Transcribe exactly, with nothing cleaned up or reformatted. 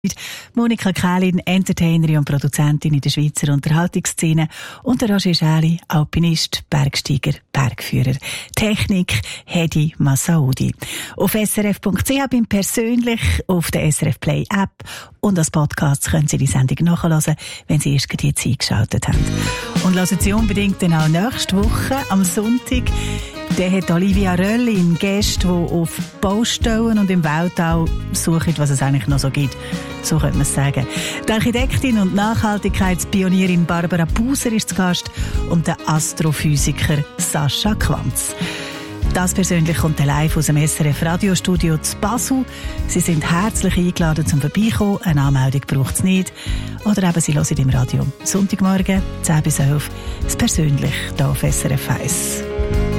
Monika Kählin, Entertainerin und Produzentin in der Schweizer Unterhaltungsszene, und der Roger Schäli, Alpinist, Bergsteiger, Bergführer. Technik Hedi Massaoudi. Auf S R F Punkt C H bin persönlich, auf der S R F Play App und als Podcast können Sie die Sendung nachhören, wenn Sie erst jetzt eingeschaltet haben. Und hören Sie unbedingt dann auch nächste Woche am Sonntag. Der hat Olivia Röllin Gäste, die auf Baustellen und im Weltall suchen, was es eigentlich noch so gibt. So könnte man es sagen. Die Architektin und Nachhaltigkeitspionierin Barbara Buser ist zu Gast und der Astrophysiker Sascha Quanz. Das persönlich kommt live aus dem S R F Radiostudio zu Basel. Sie sind herzlich eingeladen zum Vorbeikommen. Eine Anmeldung braucht es nicht. Oder eben Sie hören im Radio. Sonntagmorgen, zehn bis elf, das persönlich hier auf S R F eins.